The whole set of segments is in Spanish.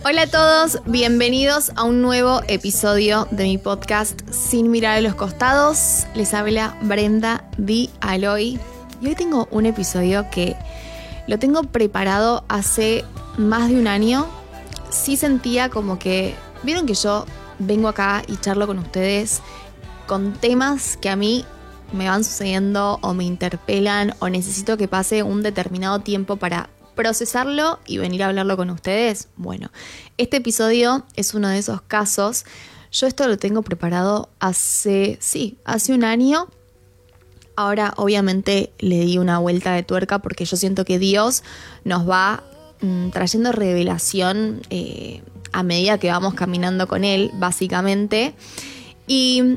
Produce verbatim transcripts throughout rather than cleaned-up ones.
Hola a todos, bienvenidos a un nuevo episodio de mi podcast Sin mirar a los costados. Les habla Brenda Di Aloy y hoy tengo un episodio que lo tengo preparado hace más de un año. Sí sentía como que, vieron que yo vengo acá y charlo con ustedes con temas que a mí me van sucediendo o me interpelan o necesito que pase un determinado tiempo para procesarlo y venir a hablarlo con ustedes. Bueno, este episodio es uno de esos casos. Yo esto lo tengo preparado hace, sí, hace un año. Ahora obviamente le di una vuelta de tuerca porque yo siento que Dios nos va mmm, trayendo revelación eh, a medida que vamos caminando con Él, básicamente. Y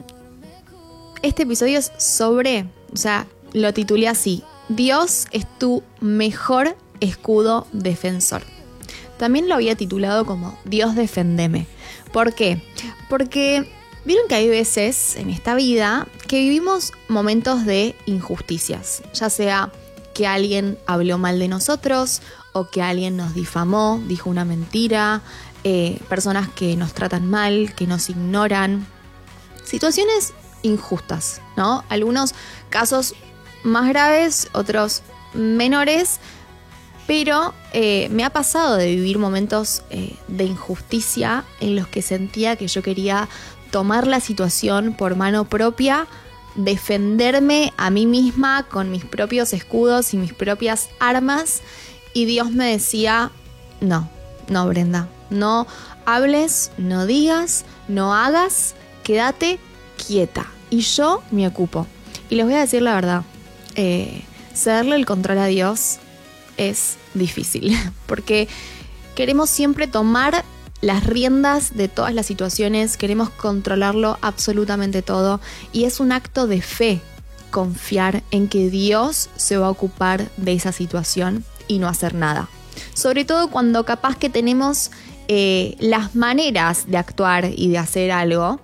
este episodio es sobre, o sea, lo titulé así: Dios es tu mejor escudo defensor. También lo había titulado como Dios defendeme. ¿Por qué? Porque vieron que hay veces en esta vida que vivimos momentos de injusticias, ya sea que alguien habló mal de nosotros o que alguien nos difamó, dijo una mentira, eh, personas que nos tratan mal, que nos ignoran, situaciones injustas, ¿no? Algunos casos más graves, otros menores. Pero eh, me ha pasado de vivir momentos eh, de injusticia en los que sentía que yo quería tomar la situación por mano propia, defenderme a mí misma con mis propios escudos y mis propias armas. Y Dios me decía, no, no Brenda, no hables, no digas, no hagas, quédate quieta. Y yo me ocupo. Y les voy a decir la verdad, eh, cederle el control a Dios es difícil, porque queremos siempre tomar las riendas de todas las situaciones, queremos controlarlo absolutamente todo, y es un acto de fe confiar en que Dios se va a ocupar de esa situación y no hacer nada. Sobre todo cuando capaz que tenemos eh, las maneras de actuar y de hacer algo,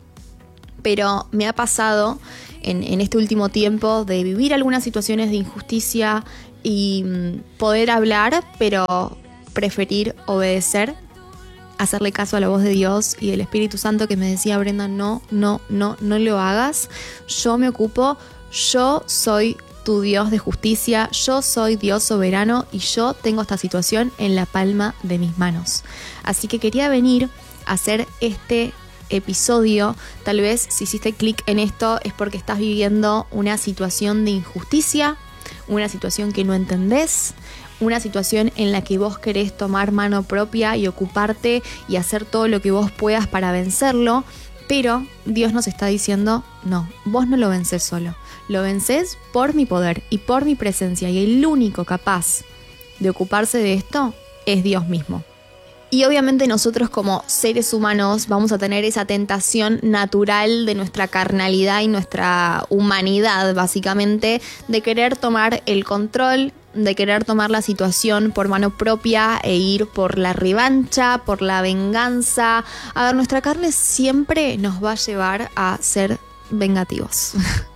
pero me ha pasado en, en este último tiempo de vivir algunas situaciones de injusticia y poder hablar, pero preferir obedecer, hacerle caso a la voz de Dios y del Espíritu Santo que me decía, Brenda, no, no, no, no lo hagas, yo me ocupo, yo soy tu Dios de justicia, yo soy Dios soberano y yo tengo esta situación en la palma de mis manos. Así que quería venir a hacer este episodio. Tal vez si hiciste clic en esto es porque estás viviendo una situación de injusticia, una situación que no entendés, una situación en la que vos querés tomar mano propia y ocuparte y hacer todo lo que vos puedas para vencerlo, pero Dios nos está diciendo, no, vos no lo vencés solo, lo vencés por mi poder y por mi presencia, y el único capaz de ocuparse de esto es Dios mismo. Y obviamente nosotros como seres humanos vamos a tener esa tentación natural de nuestra carnalidad y nuestra humanidad, básicamente, de querer tomar el control, de querer tomar la situación por mano propia e ir por la revancha, por la venganza. A ver, nuestra carne siempre nos va a llevar a ser vengativos.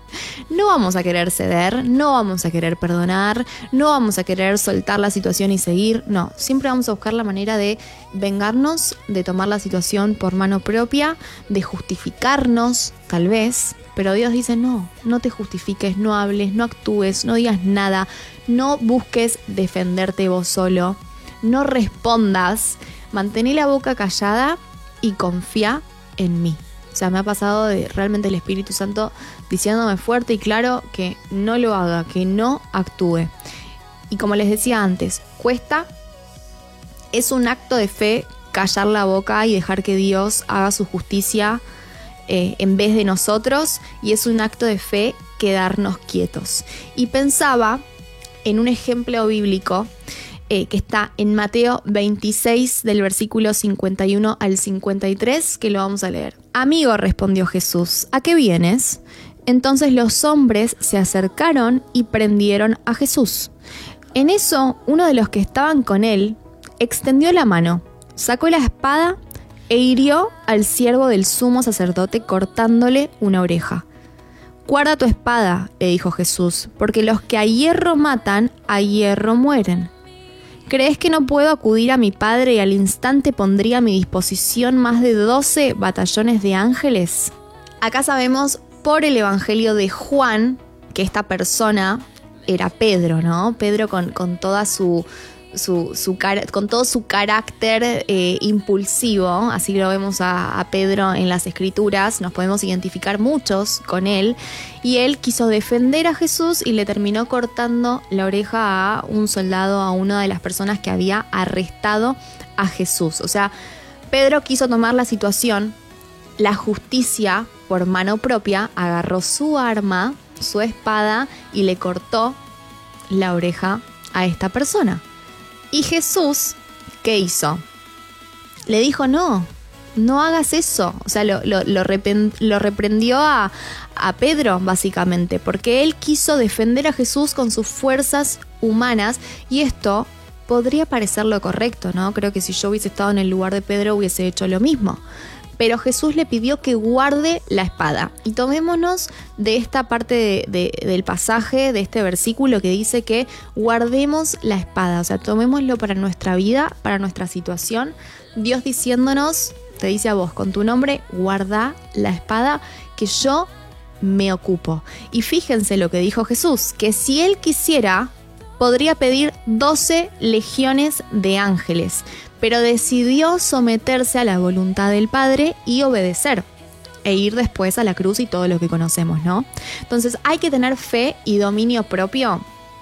No vamos a querer ceder, no vamos a querer perdonar, no vamos a querer soltar la situación y seguir, no, siempre vamos a buscar la manera de vengarnos, de tomar la situación por mano propia, de justificarnos, tal vez, pero Dios dice no, no te justifiques, no hables, no actúes, no digas nada, no busques defenderte vos solo, no respondas, mantén la boca callada y confía en mí. O sea, me ha pasado de realmente el Espíritu Santo diciéndome fuerte y claro que no lo haga, que no actúe. Y como les decía antes, cuesta, es un acto de fe callar la boca y dejar que Dios haga su justicia eh, en vez de nosotros, y es un acto de fe quedarnos quietos. Y pensaba en un ejemplo bíblico Eh, que está en Mateo veintiséis del versículo cincuenta y uno al cincuenta y tres, que lo vamos a leer. Amigo, respondió Jesús, ¿a qué vienes? Entonces los hombres se acercaron y prendieron a Jesús. En eso, uno de los que estaban con él extendió la mano, sacó la espada e hirió al siervo del sumo sacerdote cortándole una oreja. Guarda tu espada, le dijo Jesús, porque los que a hierro matan, a hierro mueren. ¿Crees que no puedo acudir a mi padre y al instante pondría a mi disposición más de doce batallones de ángeles? Acá sabemos por el Evangelio de Juan que esta persona era Pedro, ¿no? Pedro con, con toda su... Su, su con todo su carácter eh, impulsivo, así lo vemos a, a Pedro en las Escrituras, nos podemos identificar muchos con él, y él quiso defender a Jesús y le terminó cortando la oreja a un soldado, a una de las personas que había arrestado a Jesús. O sea, Pedro quiso tomar la situación, la justicia por mano propia, agarró su arma, su espada, y le cortó la oreja a esta persona. Y Jesús, ¿qué hizo? Le dijo, no, no hagas eso. O sea, lo, lo, lo, repren, lo reprendió a, a Pedro, básicamente, porque él quiso defender a Jesús con sus fuerzas humanas, y esto podría parecer lo correcto, ¿no? Creo que si yo hubiese estado en el lugar de Pedro hubiese hecho lo mismo. Pero Jesús le pidió que guarde la espada. Y tomémonos de esta parte de, de, del pasaje, de este versículo que dice que guardemos la espada. O sea, tomémoslo para nuestra vida, para nuestra situación. Dios diciéndonos, te dice a vos, con tu nombre, guarda la espada que yo me ocupo. Y fíjense lo que dijo Jesús, que si él quisiera, podría pedir doce legiones de ángeles, pero decidió someterse a la voluntad del Padre y obedecer, e ir después a la cruz y todo lo que conocemos, ¿no? Entonces hay que tener fe y dominio propio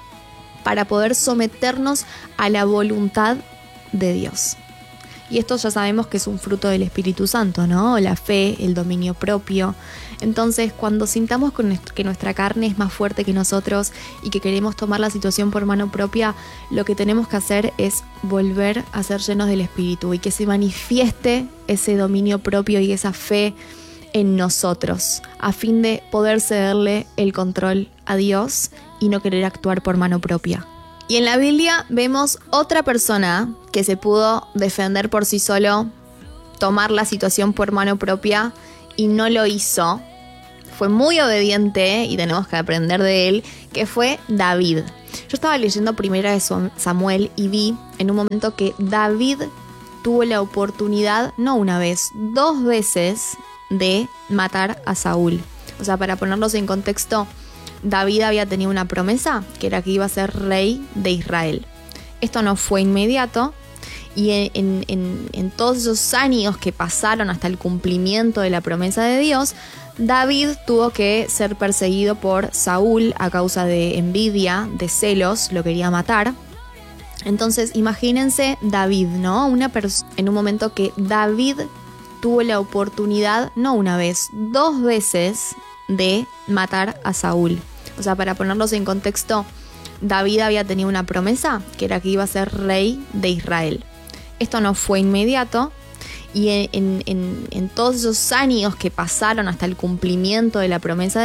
para poder someternos a la voluntad de Dios. Y esto ya sabemos que es un fruto del Espíritu Santo, ¿no? La fe, el dominio propio. Entonces, cuando sintamos que nuestra carne es más fuerte que nosotros y que queremos tomar la situación por mano propia, lo que tenemos que hacer es volver a ser llenos del Espíritu y que se manifieste ese dominio propio y esa fe en nosotros, a fin de poder cederle el control a Dios y no querer actuar por mano propia. Y en la Biblia vemos otra persona que se pudo defender por sí solo, tomar la situación por mano propia y no lo hizo. Fue muy obediente y tenemos que aprender de él, que fue David. Yo estaba leyendo Primera de Samuel y vi en un momento que David tuvo la oportunidad, no una vez, dos veces de matar a Saúl. O sea, para ponerlos en contexto, David había tenido una promesa, que era que iba a ser rey de Israel. Esto no fue inmediato, y en, en, en todos esos años que pasaron hasta el cumplimiento de la promesa de Dios, David tuvo que ser perseguido por Saúl a causa de envidia, de celos, lo quería matar. Entonces, imagínense David, ¿no? Una pers- en un momento que David tuvo la oportunidad, no una vez, dos veces de matar a Saúl. O sea, para ponerlos en contexto, David había tenido una promesa, que era que iba a ser rey de Israel. Esto no fue inmediato, y en, en, en todos esos años que pasaron hasta el cumplimiento de la promesa de